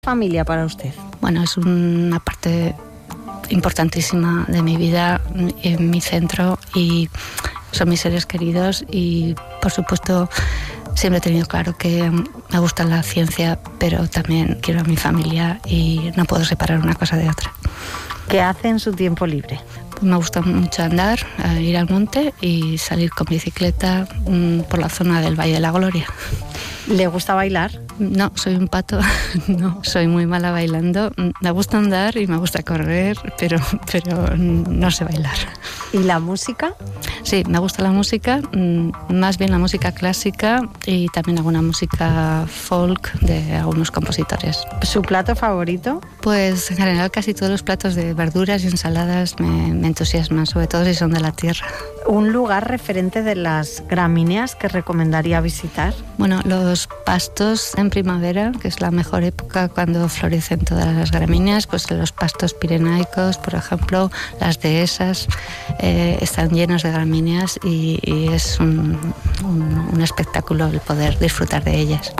Familia para usted? Bueno, es una parte importantísima de mi vida, en mi centro, y son mis seres queridos. Y por supuesto siempre he tenido claro que me gusta la ciencia, pero también quiero a mi familia y no puedo separar una cosa de otra. ¿Qué hace en su tiempo libre? Pues me gusta mucho andar, ir al monte y salir con bicicleta por la zona del Valle de la Gloria. ¿Le gusta bailar? No, soy un pato, no, soy muy mala bailando. Me gusta andar y me gusta correr, pero no sé bailar. ¿Y la música? Sí, me gusta la música, más bien la música clásica y también alguna música folk de algunos compositores. ¿Su plato favorito? Pues en general casi todos los platos de verduras y ensaladas me entusiasman, sobre todo si son de la tierra. ¿Un lugar referente de las gramíneas que recomendaría visitar? Bueno, los pastos en primavera, que es la mejor época cuando florecen todas las gramíneas, pues los pastos pirenaicos, por ejemplo, las dehesas, están llenos de gramíneas y es un espectáculo el poder disfrutar de ellas.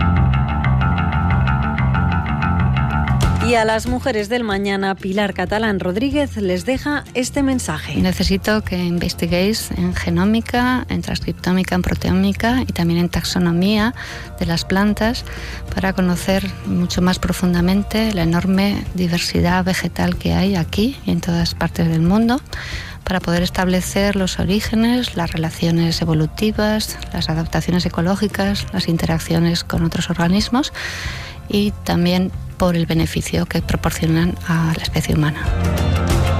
Y a las mujeres del mañana, Pilar Catalán Rodríguez les deja este mensaje. Necesito que investiguéis en genómica, en transcriptómica, en proteómica y también en taxonomía de las plantas para conocer mucho más profundamente la enorme diversidad vegetal que hay aquí y en todas partes del mundo, para poder establecer los orígenes, las relaciones evolutivas, las adaptaciones ecológicas, las interacciones con otros organismos y también por el beneficio que proporcionan a la especie humana.